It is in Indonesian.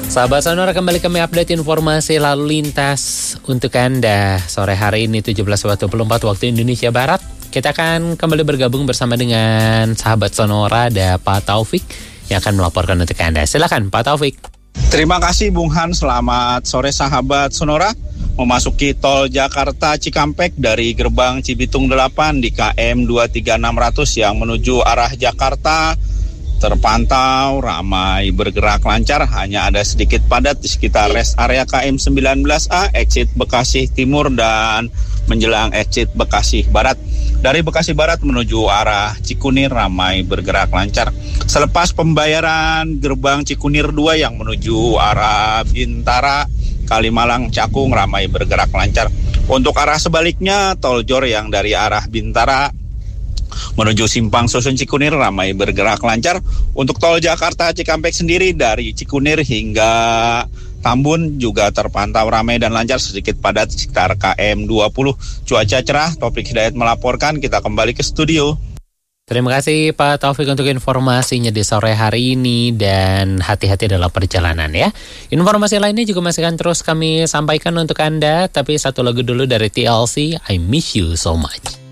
Sahabat Sonora, kembali kami update informasi lalu lintas untuk Anda. Sore hari ini 17.24 waktu Indonesia Barat. Kita akan kembali bergabung bersama dengan sahabat Sonora, ada Pak Taufik yang akan melaporkan untuk Anda. Silakan Pak Taufik. Terima kasih Bung Han, selamat sore sahabat Sonora. Memasuki tol Jakarta Cikampek dari gerbang Cibitung 8 di KM 23600 yang menuju arah Jakarta terpantau ramai bergerak lancar, hanya ada sedikit padat di sekitar rest area KM 19A, exit Bekasi Timur dan menjelang exit Bekasi Barat. Dari Bekasi Barat menuju arah Cikunir ramai bergerak lancar. Selepas pembayaran gerbang Cikunir 2 yang menuju arah Bintara, Kalimalang, Cakung ramai bergerak lancar. Untuk arah sebaliknya, tol Jor yang dari arah Bintara menuju Simpang Susun Cikunir ramai bergerak lancar. Untuk tol Jakarta Cikampek sendiri dari Cikunir hingga Tambun juga terpantau ramai dan lancar, sedikit padat sekitar KM 20. Cuaca cerah, Taufik Hidayat melaporkan. Kita kembali ke studio. Terima kasih Pak Taufik untuk informasinya di sore hari ini, dan hati-hati dalam perjalanan ya. Informasi lainnya juga masih akan terus kami sampaikan untuk Anda, tapi satu lagu dulu dari TLC, I Miss You So Much.